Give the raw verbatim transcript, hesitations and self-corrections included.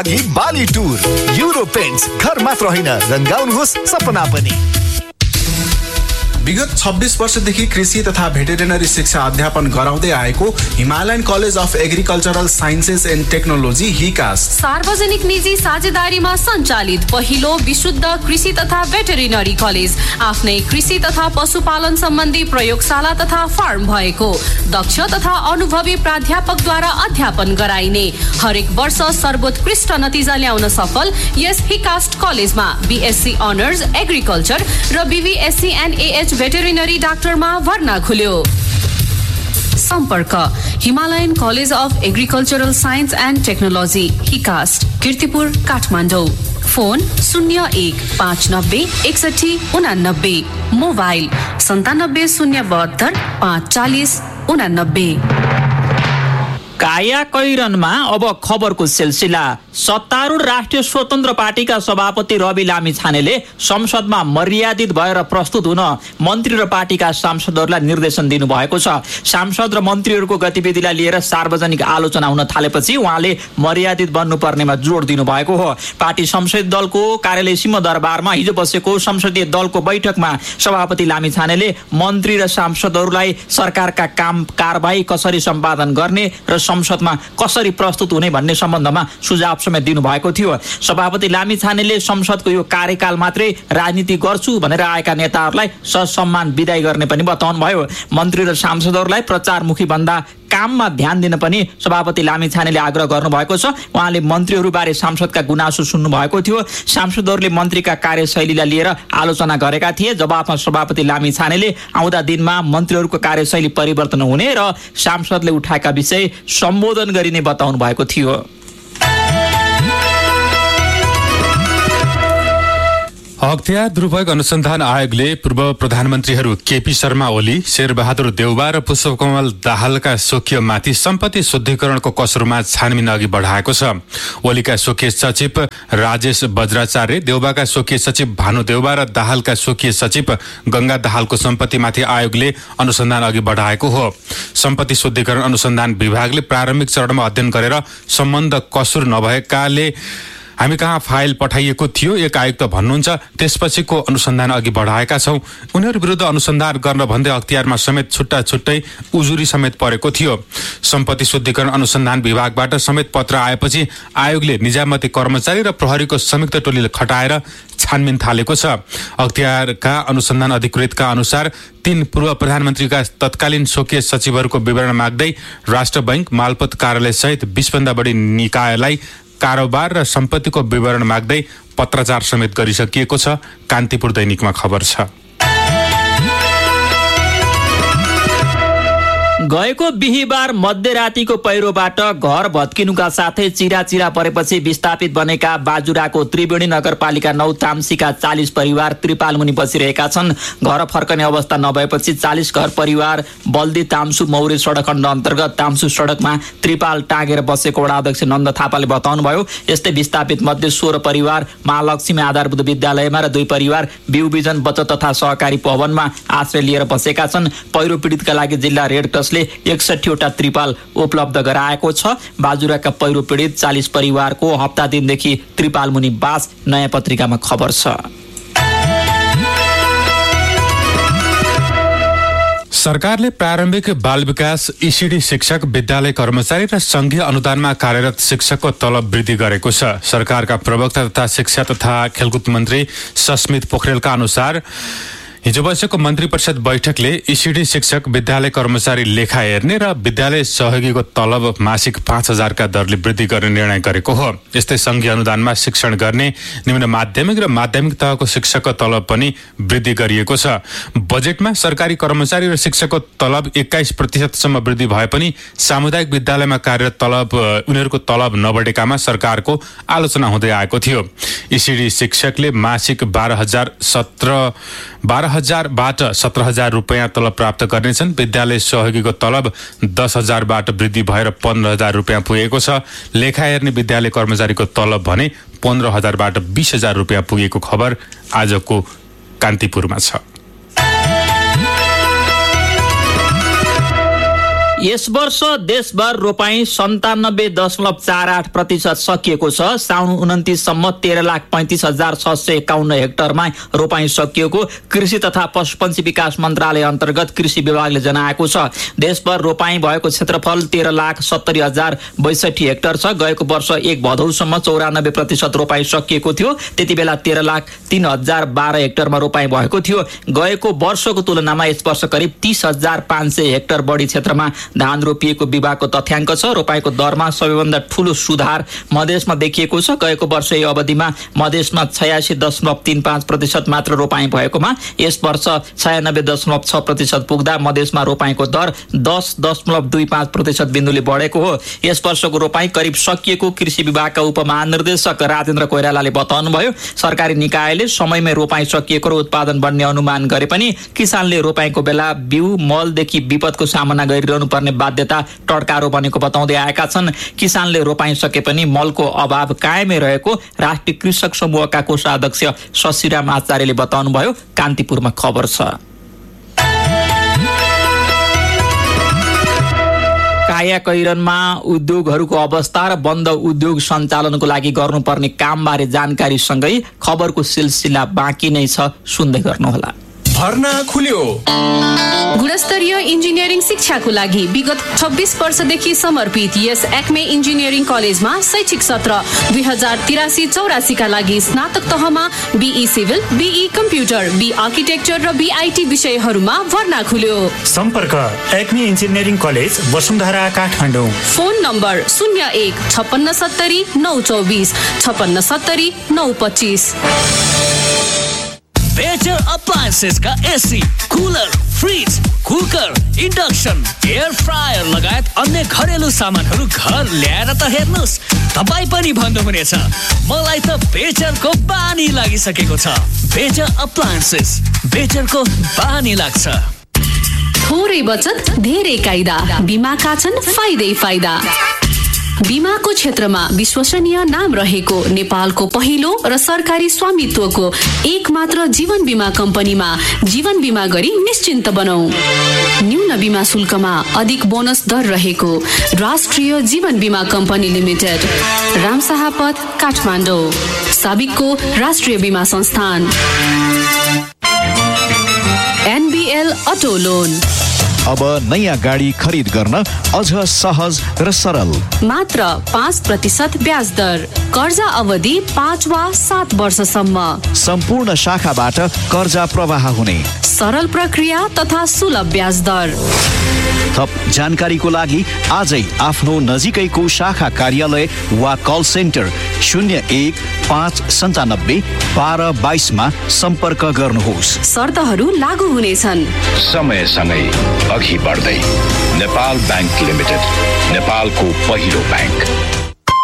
बाली tour euro paints घर मात्र होइन रंगाउनुहोस् सपना पनि। विगत छब्बीस वर्षदेखि कृषि तथा भेटेरिनरी शिक्षा अध्यापन गराउँदै आएको Himalayan college of agricultural sciences and technology हिकास सार्वजनिक निजी साझेदारीमा सञ्चालित पहिलो विशुद्ध कृषि तथा भेटेरिनरी कलेज, आफ्नै कृषि तथा पशुपालन सम्बन्धी प्रयोगशाला तथा फार्म भएको, दक्ष तथा अनुभवी प्राध्यापकद्वारा अध्यापन गराइने, हरेक वर्ष सर्वोत्कृष्ट नतिजा ल्याउन सफल यस हिकास्ट कलेजमा बीएससी अनर्स एग्रिकल्चर र बीबीएससी एन्ड एएच भेटेरिनरी डाक्टरमा भर्ना खुल्यो। सम्पर्क Himalayan college of agricultural science and technology हिकास्ट, Kirtipur, Kathmandu. Phone शून्य एक पाँच नब्बे एकसठी उनानब्बे, मोबाइल सन्तानब्बे शून्य बहत्तर पाँच चालिस उनानब्बे। काया कैरनमा अब खबरको सिलसिला। सत्तारूढ राष्ट्रिय स्वतन्त्र पार्टीका सभापति रवि लामिछानेले संसदमा मर्यादित भएर प्रस्तुत हुन मन्त्री र पार्टीका सांसदहरूलाई निर्देशन दिनुभएको छ। सांसद र मन्त्रीहरूको गतिविधिलाई लिएर सार्वजनिक आलोचना हुन थालेपछि उहाँले मर्यादित बन्नुपर्नेमा जोड दिनुभएको हो। पार्टी संसदीय दलको कार्यालय सिंहदरबारमा हिजो बसेको संसदीय दलको बैठकमा सभापति लामिछानेले मन्त्री र सांसदहरूलाई सरकारका काम कारबाही कसरी सम्पादन गर्ने र संसदमा कसरी प्रस्तुत हुने भन्ने सम्बन्धमा सुझाव समेत दिनुभएको थियो। सभापति लामिछानेले संसदको यो कार्यकाल मात्रै राजनीति गर्छु भनेर आएका नेताहरूलाई ससम्मान विदाई गर्ने पनि बताउनुभयो। मन्त्री र सांसदहरूलाई प्रचारमुखी भन्दा काममा ध्यान दिन पनि सभापति लामिछानेले आग्रह गर्नुभएको छ। उहाँले मन्त्रीहरूबारे सांसदका गुनासो सुन्नु भएको थियो। सांसदहरूले मन्त्रीका कार्यशैलीलाई लिएर आलोचना गरेका थिए। जवाफमा सभापति लामिछानेले आउँदा दिनमा मन्त्रीहरूको कार्यशैली परिवर्तन हुने र सांसदले उठाएका विषय सम्बोधन गरिने बताउनु भएको थियो। अख्तियार दुरुपयोग अनुसन्धान आयोगले पूर्व प्रधानमन्त्रीहरू केपी शर्मा ओली, शेरबहादुर देउवा र पुष्पकमल दाहालका स्वकीयमाथि सम्पत्ति शुद्धिकरणको कसुरमा छानबिन अघि बढाएको छ। ओलीका स्वकीय सचिव राजेश बज्राचार्य, देउवाका स्वकीय सचिव भानु देउवा र दाहालका स्वकीय सचिव गंगा दाहालको सम्पत्तिमाथि आयोगले अनुसन्धान अघि बढाएको हो। सम्पत्ति शुद्धिकरण अनुसन्धान विभागले प्रारम्भिक चरणमा अध्ययन गरेर सम्बन्ध कसुर नभएकाले हामी कहाँ फाइल पठाइएको थियो, एक आयुक्त भन्नुहुन्छ। त्यसपछिको अनुसन्धान अघि बढाएका छौं। उनीहरू विरुद्ध अनुसन्धान गर्न भन्दै अख्तियारमा समेत छुट्टा छुट्टै उजुरी समेत परेको थियो। सम्पत्ति शुद्धिकरण अनुसन्धान विभागबाट समेत पत्र आएपछि आयोगले निजामती कर्मचारी र प्रहरीको संयुक्त टोलीले खटाएर छानबिन थालेको छ। अख्तियारका अनुसन्धान अधिकृतका अनुसार तीन पूर्व प्रधानमन्त्रीका तत्कालीन स्वकीय सचिवहरूको विवरण माग्दै राष्ट्र बैंक, मालपोत कार्यालय सहित बीस भन्दा बढी निकायलाई कारोबार र सम्पत्तिको विवरण माग्दै पत्राचार समेत गरिसकिएको छ। कान्तिपुर दैनिकमा खबर छ। गएको बिहीबार मध्यरातीको पहिरोबाट घर भत्किनुका साथै चिरा चिरा परेपछि विस्थापित बनेका बाजुराको त्रिवेणी नगरपालिका नौ तामसीका चालिस परिवार त्रिपालमुनि बसिरहेका छन्। घर फर्कने अवस्था नभएपछि चालिस घर परिवार बल्दी तामसु मौरे सडक खण्ड अन्तर्गत तामसु सडकमा त्रिपाल टाँगेर बसेको वडा अध्यक्ष नन्द थापाले बताउनुभयो। यस्तै विस्थापित मध्ये सोह्र परिवार महालक्ष्मी आधारभूत विद्यालयमा र दुई परिवार बिउबिजन बचत तथा सहकारी भवनमा आश्रय लिएर बसेका छन्। पहिरो पीडितका लागि जिल्ला रेड क्रसले एकसठीवटा त्रिपाल उपलब्ध गराएको छ। बाजुराका पहिरो पीडित चालिस परिवारको हप्ता दिनदेखि त्रिपाल मुनि बास नयाँ पत्रिकामा खबर छ। सरकारले प्रारम्भिक बाल विकास, ईसीडी शिक्षक, विद्यालय कर्मचारी र संघीय अनुदानमा कार्यरत शिक्षकको तलब वृद्धि गरेको छ। सरकारका प्रवक्ता तथा शिक्षा तथा खेलकुद मन्त्री सस्मित पोखरेलका अनुसार हिजो बसेको मन्त्री परिषद बैठकले ईसीडी शिक्षक, विद्यालय कर्मचारी लेखा हेर्ने र विद्यालय सहयोगीको तलब मासिक पाँच हजारका दरले वृद्धि गर्ने निर्णय गरेको हो। यस्तै संघीय अनुदानमा शिक्षण गर्ने निम्न माध्यमिक र माध्यमिक तहको शिक्षकको तलब पनि वृद्धि गरिएको छ। बजेटमा सरकारी कर्मचारी र शिक्षकको तलब एक्काइस प्रतिशतसम्म वृद्धि भए पनि सामुदायिक विद्यालयमा कार्यरत तलब उनीहरूको तलब नबढेकामा सरकारको आलोचना हुँदै आएको थियो। ईसीडी शिक्षकले मासिक बाह्र हजार सत्र बाह्र हजारबाट सत्र हजार रुपियाँ तलब प्राप्त गर्नेछन्। विद्यालय सहयोगीको तलब दस हजारबाट वृद्धि भएर पन्ध्र हजार रुपियाँ पुगेको छ। लेखा हेर्ने विद्यालय कर्मचारीको तलब भने पन्ध्र हजारबाट बीस हजार रुपियाँ पुगेको खबर आजको कान्तिपुरमा छ। यस वर्ष देशभर रोपाई सन्तानब्बे दशमलव चार आठ प्रतिशत सकिएको छ। साउन उन्तिससम्म तेह्र लाख पैंतिस हजार छ सय एकाउन्न हेक्टरमा रोपाई सकिएको कृषि तथा पशुपन्छी विकास मन्त्रालय अन्तर्गत कृषि विभागले जनाएको छ। देशभर रोपाई भएको क्षेत्रफल तेह्र लाख सत्तरी हजार बैसठी हेक्टर छ। गएको वर्ष एक भदौसम्म चौरानब्बे प्रतिशत रोपाई सकिएको थियो। त्यति बेला तेह्र लाख तीन हजार बाह्र हेक्टरमा रोपाई भएको थियो। गएको वर्षको तुलनामा यस वर्ष करिब तीस हजार पाँच सय हेक्टर बढी क्षेत्रमा धान रोपिएको विभागको तथ्याङ्क छ। रोपाईको दरमा सबैभन्दा ठूलो सुधार मधेसमा देखिएको छ। गएको वर्ष यो अवधिमा मधेसमा छयासी दशमलव तीन पाँच प्रतिशत मात्र रोपाई भएकोमा यस वर्ष छयानब्बे दशमलव छ प्रतिशत पुग्दा मधेसमा रोपाईको दर दस दशमलव दुई पाँच प्रतिशत बिन्दुले बढेको हो। यस वर्षको रोपाई करिब सकिएको कृषि विभागका उपमहानिर्देशक राजेन्द्र कोइरालाले बताउनुभयो। सरकारी निकायले समयमै रोपाई सकिएको र उत्पादन बढ्ने अनुमान गरे पनि किसानले रोपाईको बेला बिउ मलदेखि विपदको सामना गरिरहनु पर्ने बाध्यता टड्कारो बनेको बताउँदै आएका छन्। किसानले रोपाई सके पनि मलको अभाव कायमै रहेको राष्ट्रिय कृषक समूहका कोषाध्यक्ष शशिराम आचार्यले बताउनुभयो। कान्तिपुरमा खबर छ। काया कैरनमा उद्योगहरूको अवस्था र बन्द उद्योग सञ्चालनको लागि गर्नुपर्ने कामबारे जानकारी सँगै खबरको सिलसिला बाँकी नै छ, सुन्दै गर्नुहोला। भर्ना खुल्यो। गुणस्तरीय इन्जिनियरिङ शिक्षाको लागि विगत छब्बीस वर्षदेखि समर्पित यस एक्मे इन्जिनियरिङ कलेजमा शैक्षिक सत्र दुई हजार तिरासी चौरासीका लागि स्नातक तहमा बिई सिभिल, बिई कम्प्युटर, बी आर्किटेक्चर र बीआईटी विषयहरूमा भर्ना खुल्यो। सम्पर्क Acme engineering college Vasundhara Kathmandu. Phone number शून्य एक छप्पन्न सत्तरी नौ चौबिस छप्पन्न सत्तरी नौ पच्चिस। बेटर अप्लायन्सेस का AC, cooler, fridge, cooker, induction, air fryer लगायत अन्य घरेलु सामानहरू घर ल्याएर त हेर्नुस्, तपाईँ पनि भन्नुहुनेछ मलाई त बेटरको बानी लागिसकेको छ। बेटर अप्लायन्सेस, बेटरको बानी लाग्छ। थोरै बचत धेरै कायदा, बिमाका छन् फाइदै फाइदा। बिमाको क्षेत्रमा विश्वसनीय नाम रहेको नेपालको पहिलो र सरकारी स्वामित्वको एक मात्र जीवन बिमा कम्पनीमा जीवन बिमा गरी निश्चिन्त बनाऊ। न्यून बिमा शुल्कमा अधिक बोनस दर रहेको राष्ट्रिय जीवन बिमा कम्पनी लिमिटेड, रामसाहापथ, काठमाडौँ। साबिकको राष्ट्रिय बिमा संस्थान। एनबीएल अटो लोन अब नयाँ गाडी खरिद गर्न अझ सहज र सरल। मात्र पाँच प्रतिशत ब्याज दर, कर्जा अवधि पाँच वा सात वर्षसम्म। सम्पूर्ण शाखाबाट कर्जा प्रवाह हुने सरल प्रक्रिया तथा सुलभ ब्याज दर। थप जानकारीको लागि आजै आफ्नो नजिकैको शाखा कार्यालय वा कल सेन्टर शून्य एक पाँच सन्तानब्बे बाह्र बाइसमा सम्पर्क गर्नुहोस्। शर्तहरू लागू हुनेछन्। समयसँगै अघि बढ्दै नेपाल बैंक लिमिटेड, नेपालको पहिलो बैंक।